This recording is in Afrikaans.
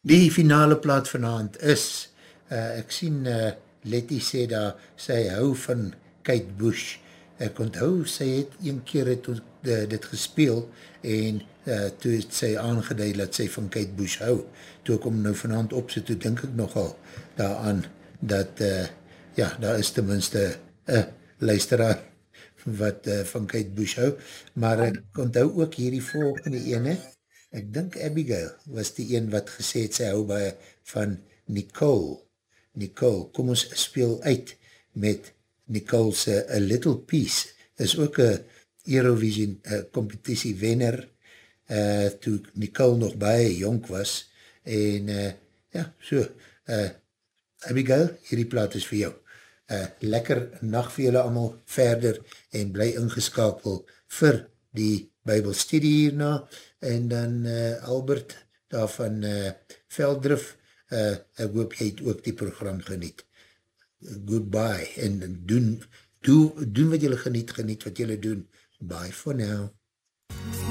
Die finale plaat vanavond is, ek sien Letty sê daar, sy hou van Kate Bush. Ek onthou, sy het een keer dit gespeel en toe het sy aangeduid dat sy van Kate Bush hou. Toe ek om nou vanavond opsit, toe dink ek nogal daaraan dat, ja, daar is tenminste luisteraar wat van Kate Bush hou, maar ek onthou ook hierdie volgende ene. Ek dink Abigail was die een wat gesê het, sy hou baie van Nicole. Nicole, kom ons speel uit met Nicole's A Little Piece. Is ook een Eurovision competitie wenner, toe Nicole nog baie jonk was. En ja, so, Abigail, hierdie plaat is vir jou. Lekker nacht vir julle allemaal verder en bly ingeskakel vir die Bybelstudie hierna en dan Albert daar van Veldrif, ek hoop jy het ook die program geniet. Goodbye en doen wat julle geniet wat julle doen. Bye for now.